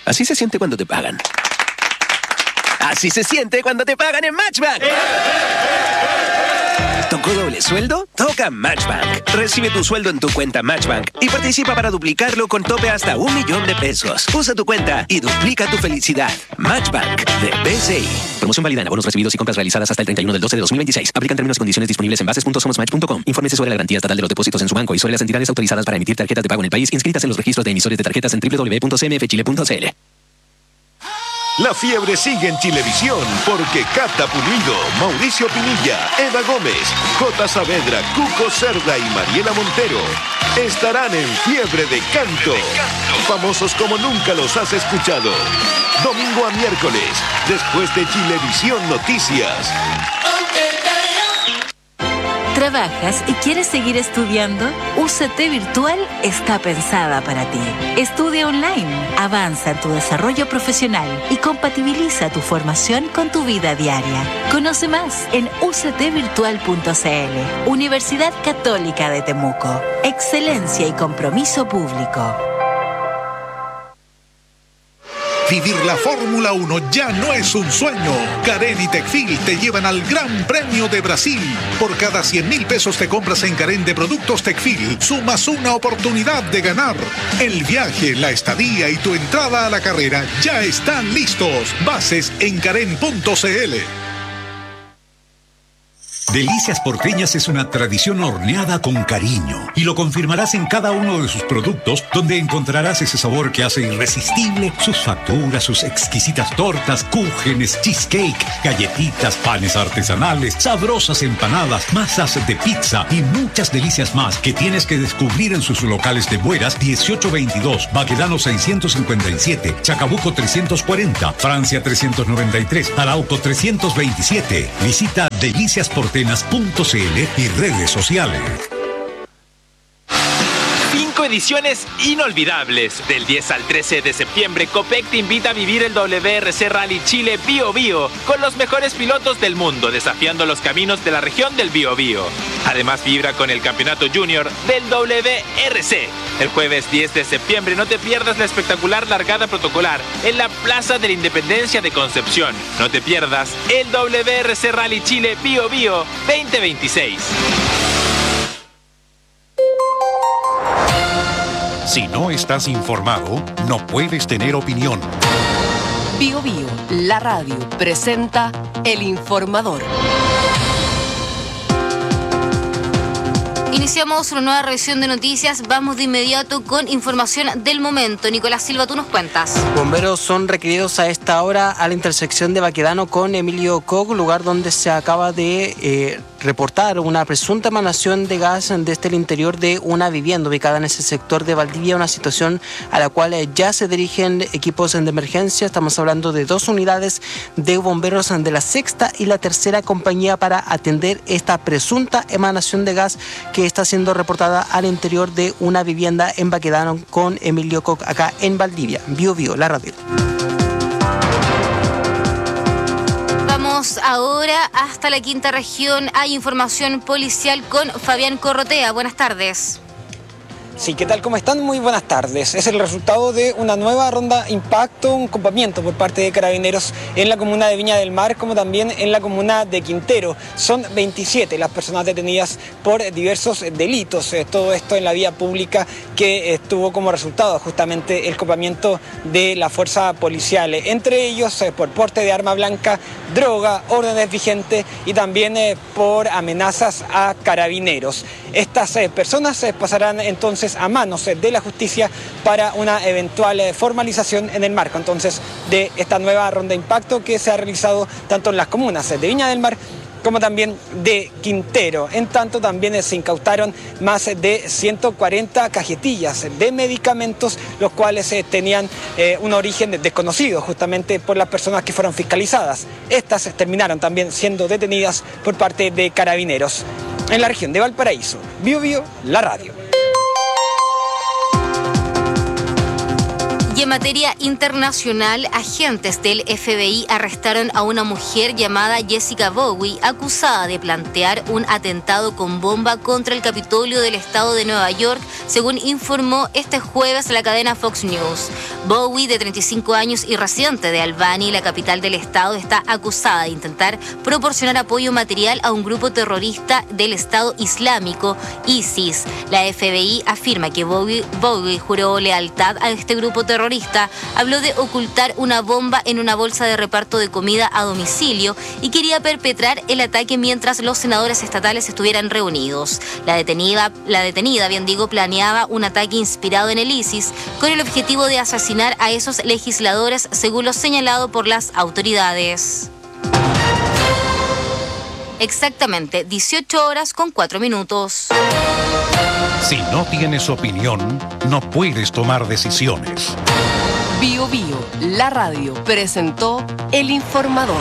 Así se siente cuando te pagan. Así se siente cuando te pagan en Matchbank. ¿Tocó doble sueldo? Toca Matchbank. Recibe tu sueldo en tu cuenta Matchbank y participa para duplicarlo con tope hasta 1 millón de pesos. Usa tu cuenta y duplica tu felicidad. Matchbank de BCI. Promoción válida en abonos recibidos y compras realizadas hasta el 31/12/2026. Aplican términos y condiciones disponibles en bases.somosmatch.com. Infórmese sobre la garantía estatal de los depósitos en su banco y sobre las entidades autorizadas para emitir tarjetas de pago en el país inscritas en los registros de emisores de tarjetas en www.cmfchile.cl. La fiebre sigue en Chilevisión porque Cata Pulido, Mauricio Pinilla, Eva Gómez, J. Saavedra, Cuco Cerda y Mariela Montero estarán en fiebre de canto. Famosos como nunca los has escuchado. Domingo a miércoles, después de Chilevisión Noticias. ¿Trabajas y quieres seguir estudiando? UCT Virtual está pensada para ti. Estudia online, avanza en tu desarrollo profesional y compatibiliza tu formación con tu vida diaria. Conoce más en uctvirtual.cl. Universidad Católica de Temuco. Excelencia y compromiso público. Vivir la Fórmula 1 ya no es un sueño. Carén y Tecfil te llevan al Gran Premio de Brasil. Por cada 100.000 pesos te compras en Carén de productos Tecfil, sumas una oportunidad de ganar. El viaje, la estadía y tu entrada a la carrera ya están listos. Bases en carén.cl. Delicias Porteñas es una tradición horneada con cariño y lo confirmarás en cada uno de sus productos, donde encontrarás ese sabor que hace irresistible sus facturas, sus exquisitas tortas, cúgenes, cheesecake, galletitas, panes artesanales, sabrosas empanadas, masas de pizza y muchas delicias más que tienes que descubrir en sus locales de Bueras 1822, Baquedano 657, Chacabuco 340, Francia 393, Arauco 327. Visita deliciasporteñas.cl y redes sociales. 5 ediciones inolvidables. Del 10 al 13 de septiembre, Copec te invita a vivir el WRC Rally Chile Bío Bío con los mejores pilotos del mundo, desafiando los caminos de la región del Bío Bío. Además, vibra con el campeonato junior del WRC. El jueves 10 de septiembre no te pierdas la espectacular largada protocolar en la Plaza de la Independencia de Concepción. No te pierdas el WRC Rally Chile Bío Bío 2026. Si no estás informado, no puedes tener opinión. Bío Bío, la radio, presenta El Informador. Iniciamos una nueva revisión de noticias. Vamos de inmediato con información del momento. Nicolás Silva, tú nos cuentas. Bomberos son requeridos a esta hora a la intersección de Baquedano con Emilio Koch, lugar donde se acaba de reportar una presunta emanación de gas desde el interior de una vivienda ubicada en ese sector de Valdivia, una situación a la cual ya se dirigen equipos de emergencia. Estamos hablando de 2 unidades de bomberos de la 6ª y la 3ª compañía para atender esta presunta emanación de gas que está siendo reportada al interior de una vivienda en Baquedano con Emilio Koch, acá en Valdivia. Bío Bío, la radio. Vamos ahora hasta la 5ª región. Hay información policial con Fabián Corrotea. Buenas tardes. Sí, ¿qué tal? ¿Cómo están? Muy buenas tardes. Es el resultado de una nueva ronda impacto, un campamento por parte de Carabineros en la comuna de Viña del Mar, como también en la comuna de Quintero. Son 27 las personas detenidas por diversos delitos. Todo esto en la vía pública que tuvo como resultado justamente el campamento de la fuerza policial. Entre ellos por porte de arma blanca, droga, órdenes vigentes y también por amenazas a Carabineros. Estas personas pasarán entonces a manos de la justicia para una eventual formalización en el marco entonces de esta nueva ronda de impacto que se ha realizado tanto en las comunas de Viña del Mar como también de Quintero. En tanto, también se incautaron más de 140 cajetillas de medicamentos, los cuales tenían un origen desconocido justamente por las personas que fueron fiscalizadas. Estas terminaron también siendo detenidas por parte de Carabineros. En la región de Valparaíso, Bío Bío, la radio. Y en materia internacional, agentes del FBI arrestaron a una mujer llamada Jessica Bowie, acusada de plantear un atentado con bomba contra el Capitolio del estado de Nueva York, según informó este jueves la cadena Fox News. Bowie, de 35 años y residente de Albany, la capital del estado, está acusada de intentar proporcionar apoyo material a un grupo terrorista del Estado Islámico, ISIS. La FBI afirma que Bowie juró lealtad a este grupo terrorista, habló de ocultar una bomba en una bolsa de reparto de comida a domicilio y quería perpetrar el ataque mientras los senadores estatales estuvieran reunidos. La detenida, planeaba un ataque inspirado en el ISIS con el objetivo de asesinar a esos legisladores, según lo señalado por las autoridades. Exactamente 18 horas con 4 minutos. Si no tienes opinión, no puedes tomar decisiones. Bio Bio, la radio, presentó El Informador.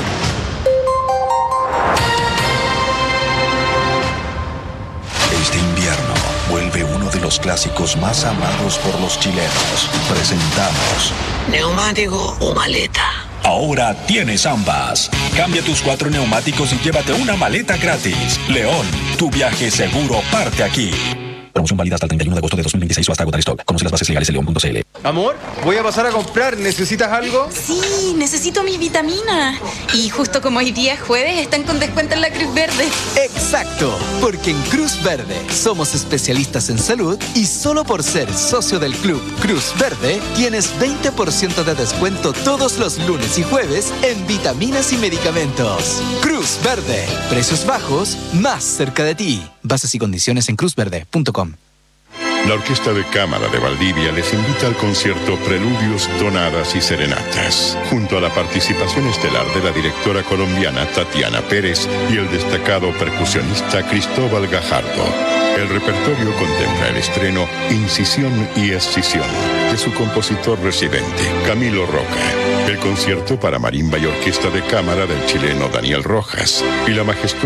Este invierno vuelve uno de los clásicos más amados por los chilenos. Presentamos ¿neumático o maleta? Ahora tienes ambas. Cambia tus 4 neumáticos y llévate una maleta gratis. León, tu viaje seguro parte aquí. Promoción válida hasta el 31 de agosto de 2026 o hasta agotar stock. Conoce las bases legales en leon.cl. Amor, voy a pasar a comprar. ¿Necesitas algo? Sí, necesito mis vitaminas. Y justo como hoy día es jueves, están con descuento en la Cruz Verde. Exacto, porque en Cruz Verde somos especialistas en salud y solo por ser socio del club Cruz Verde tienes 20% de descuento todos los lunes y jueves en vitaminas y medicamentos. Cruz Verde, precios bajos, más cerca de ti. Bases y condiciones en cruzverde.com. La Orquesta de Cámara de Valdivia les invita al concierto Preludios, Tonadas y Serenatas, junto a la participación estelar de la directora colombiana Tatiana Pérez y el destacado percusionista Cristóbal Gajardo. El repertorio contempla el estreno Incisión y Escisión de su compositor residente, Camilo Roca, el concierto para marimba y orquesta de cámara del chileno Daniel Rojas y la majestuosa